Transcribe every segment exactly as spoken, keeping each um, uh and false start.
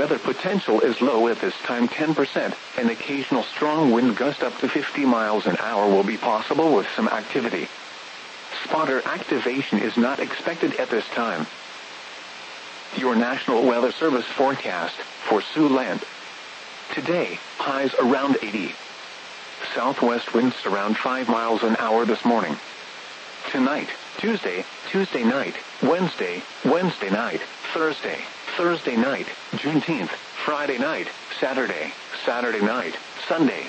weather potential is low at this time, ten percent. An occasional strong wind gust up to fifty miles an hour will be possible with some activity. Spotter activation is not expected at this time. Your National Weather Service forecast for Siouxland. Today, highs around eighty. Southwest winds around five miles an hour this morning. Tonight, Tuesday, Tuesday night, Wednesday, Wednesday night, Thursday, Thursday night, Juneteenth, Friday night, Saturday, Saturday night, Sunday.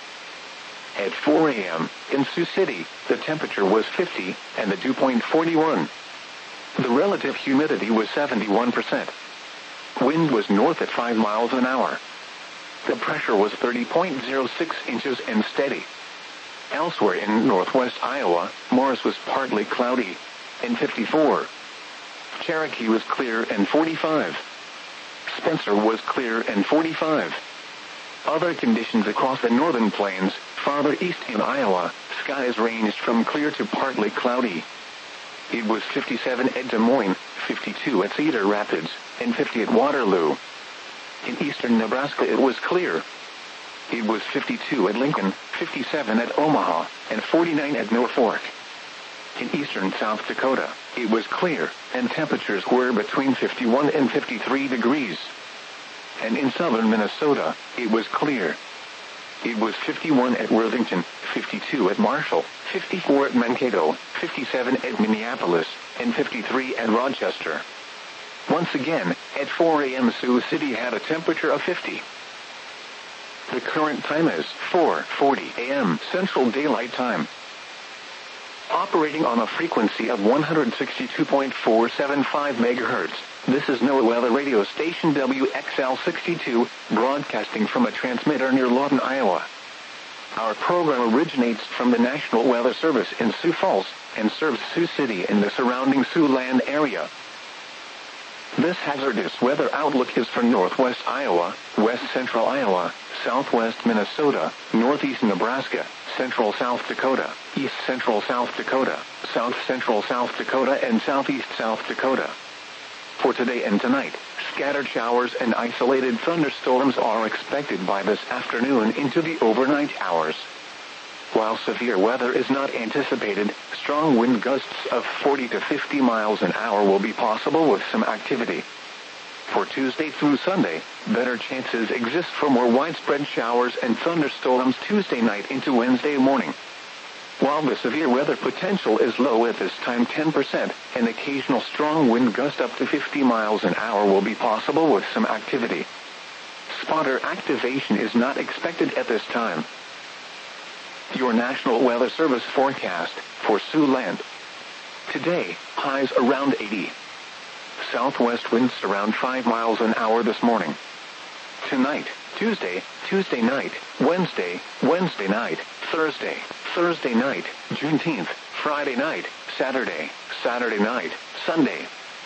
At four a.m., in Sioux City, the temperature was fifty, and the dew point forty-one. The relative humidity was seventy-one percent. Wind was north at five miles an hour. The pressure was thirty point zero six inches and steady. Elsewhere in northwest Iowa, Morris was partly cloudy, and fifty-four. Cherokee was clear and forty-five. Spencer was clear and forty-five. Other conditions across the northern plains, farther east in Iowa, skies ranged from clear to partly cloudy. It was fifty-seven at Des Moines, fifty-two at Cedar Rapids, and fifty at Waterloo. In eastern Nebraska it was clear. It was fifty-two at Lincoln, fifty-seven at Omaha, and forty-nine at Norfolk. In eastern South Dakota, it was clear, and temperatures were between fifty-one and fifty-three degrees. And in southern Minnesota, it was clear. It was fifty-one at Worthington, fifty-two at Marshall, fifty-four at Mankato, fifty-seven at Minneapolis, and fifty-three at Rochester. Once again, at four a.m. Sioux City had a temperature of fifty. The current time is four forty a.m. Central Daylight Time. Operating on a frequency of one hundred sixty-two point four seven five megahertz, this is NOAA Weather Radio Station W X L sixty-two, broadcasting from a transmitter near Lawton, Iowa. Our program originates from the National Weather Service in Sioux Falls, and serves Sioux City and the surrounding Siouxland area. This hazardous weather outlook is for northwest Iowa, west central Iowa, southwest Minnesota, northeast Nebraska, central South Dakota, east central South Dakota, south central South Dakota, and southeast South Dakota. For today and tonight, scattered showers and isolated thunderstorms are expected by this afternoon into the overnight hours. While severe weather is not anticipated, strong wind gusts of forty to fifty miles an hour will be possible with some activity. For Tuesday through Sunday, better chances exist for more widespread showers and thunderstorms Tuesday night into Wednesday morning. While the severe weather potential is low at this time, ten percent, an occasional strong wind gust up to fifty miles an hour will be possible with some activity. Spotter activation is not expected at this time. Your National Weather Service forecast for Siouxland. Today, highs around eighty. Southwest winds around five miles an hour this morning. Tonight, Tuesday, Tuesday night, Wednesday, Wednesday night, Thursday, Thursday night, Juneteenth, Friday night, Saturday, Saturday night, Sunday.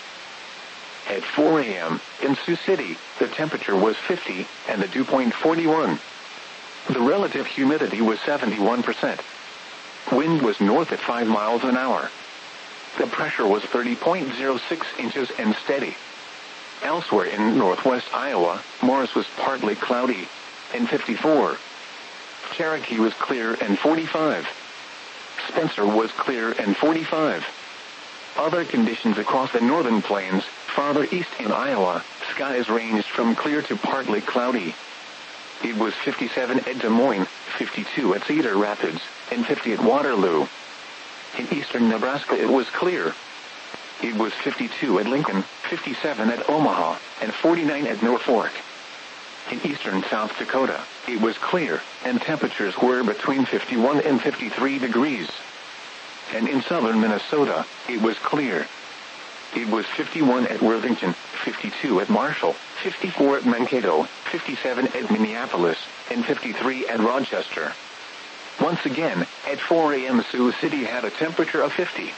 At four a.m., in Sioux City, the temperature was fifty, and the dew point forty-one. The relative humidity was seventy-one percent. Wind was north at five miles an hour. The pressure was thirty point zero six inches and steady. Elsewhere in northwest Iowa, Morris was partly cloudy, and fifty-four. Cherokee was clear and forty-five. Spencer was clear and forty-five. Other conditions across the northern plains, farther east in Iowa, skies ranged from clear to partly cloudy. It was fifty-seven at Des Moines, fifty-two at Cedar Rapids, and fifty at Waterloo. In eastern Nebraska it was clear. It was fifty-two at Lincoln, fifty-seven at Omaha, and forty-nine at Norfolk. In eastern South Dakota, it was clear, and temperatures were between fifty-one and fifty-three degrees. And in southern Minnesota, it was clear. It was fifty-one at Worthington, fifty-two at Marshall, fifty-four at Mankato, fifty-seven at Minneapolis, and fifty-three at Rochester. Once again, at four a.m. Sioux City had a temperature of fifty.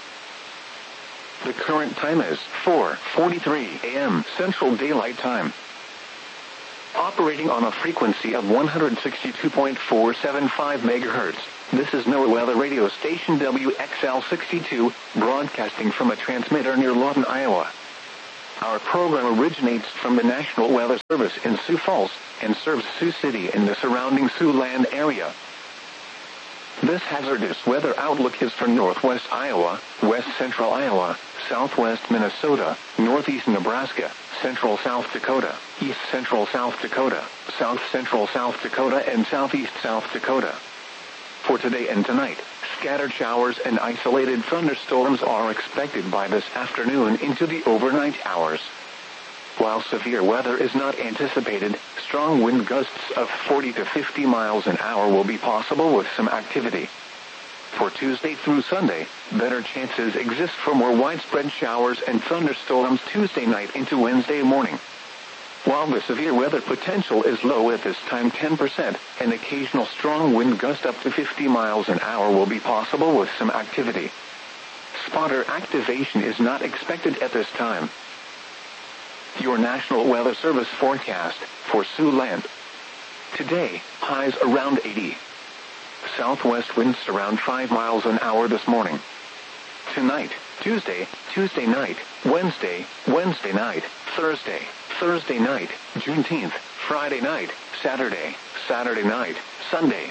The current time is four forty-three a.m. Central Daylight Time. Operating on a frequency of one hundred sixty-two point four seven five megahertz, this is NOAA Weather Radio Station W X L sixty-two, broadcasting from a transmitter near Lawton, Iowa. Our program originates from the National Weather Service in Sioux Falls and serves Sioux City and the surrounding Siouxland area. This hazardous weather outlook is for northwest Iowa, west central Iowa, southwest Minnesota, northeast Nebraska, central South Dakota, east central South Dakota, south central South Dakota, and southeast South Dakota. For today and tonight, scattered showers and isolated thunderstorms are expected by this afternoon into the overnight hours. While severe weather is not anticipated, strong wind gusts of forty to fifty miles an hour will be possible with some activity. For Tuesday through Sunday, better chances exist for more widespread showers and thunderstorms Tuesday night into Wednesday morning. While the severe weather potential is low at this time, ten percent, an occasional strong wind gust up to fifty miles an hour will be possible with some activity. Spotter activation is not expected at this time. Your National Weather Service forecast for Siouxland. Today, highs around eighty. Southwest winds around five miles an hour this morning. Tonight, Tuesday, Tuesday night, Wednesday, Wednesday night, Thursday, Thursday night, Juneteenth, Friday night, Saturday, Saturday night, Sunday.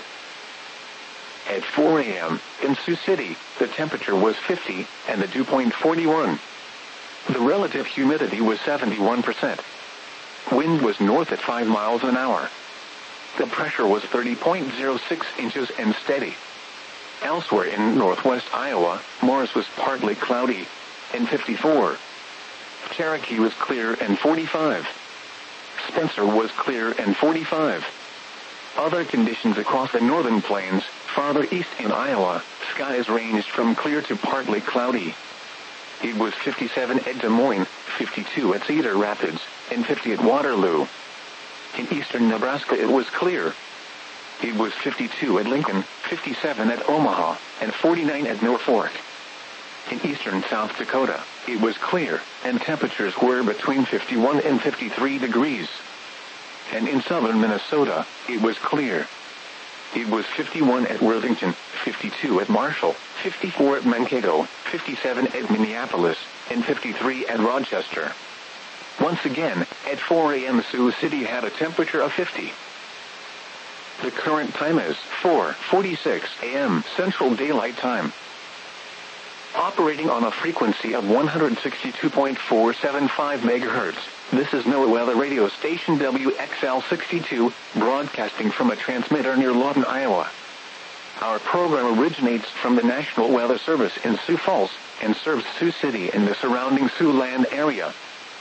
At four a.m., in Sioux City, the temperature was fifty, and the dew point forty-one. The relative humidity was seventy-one percent. Wind was north at five miles an hour. The pressure was thirty point zero six inches and steady. Elsewhere in northwest Iowa, Morris was partly cloudy, and fifty-four. Cherokee was clear and forty-five. Spencer was clear and forty-five. Other conditions across the northern plains, farther east in Iowa, skies ranged from clear to partly cloudy. It was fifty-seven at Des Moines, fifty-two at Cedar Rapids, and fifty at Waterloo. In eastern Nebraska it was clear. It was fifty-two at Lincoln, fifty-seven at Omaha, and forty-nine at Norfolk. In eastern South Dakota, it was clear, and temperatures were between fifty-one and fifty-three degrees. And in southern Minnesota, it was clear. It was fifty-one at Worthington, fifty-two at Marshall, fifty-four at Mankato, fifty-seven at Minneapolis, and fifty-three at Rochester. Once again, at four a.m. Sioux City had a temperature of fifty. The current time is four forty-six a.m. Central Daylight Time. Operating on a frequency of one hundred sixty-two point four seven five megahertz, this is NOAA Weather Radio Station W X L sixty-two, broadcasting from a transmitter near Lawton, Iowa. Our program originates from the National Weather Service in Sioux Falls and serves Sioux City and the surrounding Siouxland area.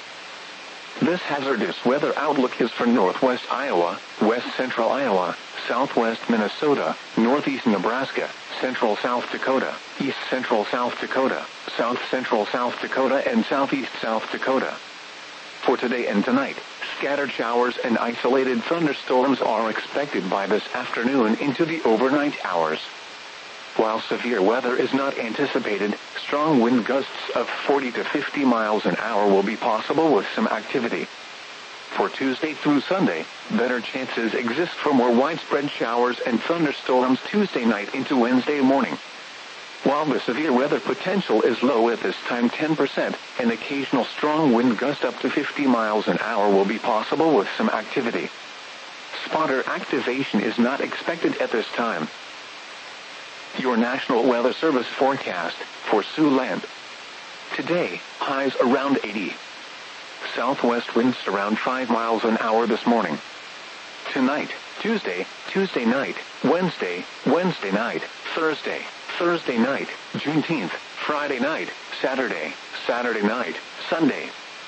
This hazardous weather outlook is for northwest Iowa, west central Iowa, southwest Minnesota, northeast Nebraska, central South Dakota, east central South Dakota, south central South Dakota, and southeast South Dakota. For today and tonight, scattered showers and isolated thunderstorms are expected by this afternoon into the overnight hours. While severe weather is not anticipated, strong wind gusts of forty to fifty miles an hour will be possible with some activity. For Tuesday through Sunday, better chances exist for more widespread showers and thunderstorms Tuesday night into Wednesday morning. While the severe weather potential is low at this time, ten percent, an occasional strong wind gust up to fifty miles an hour will be possible with some activity. Spotter activation is not expected at this time. Your National Weather Service forecast for Siouxland. Today, highs around eighty. Southwest winds around five miles an hour this morning. Tonight, Tuesday, Tuesday night, Wednesday, Wednesday night, Thursday, Thursday night, Juneteenth, Friday night, Saturday, Saturday night, Sunday.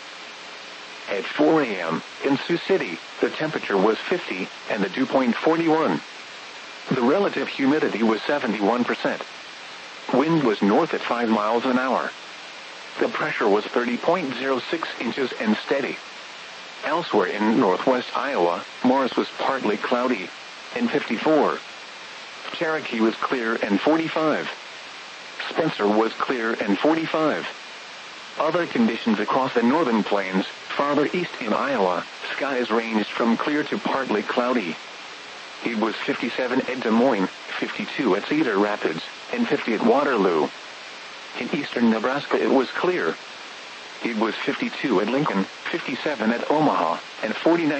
At four a.m., in Sioux City, the temperature was fifty, and the dew point forty-one. The relative humidity was seventy-one percent. Wind was north at five miles an hour. The pressure was thirty point zero six inches and steady. Elsewhere in northwest Iowa, Morris was partly cloudy, and fifty-four. Cherokee was clear and forty-five. Spencer was clear and forty-five. Other conditions across the northern plains, farther east in Iowa, skies ranged from clear to partly cloudy. It was fifty-seven at Des Moines, fifty-two at Cedar Rapids, and fifty at Waterloo. In eastern Nebraska it was clear. It was fifty-two at Lincoln, fifty-seven at Omaha, and forty-nine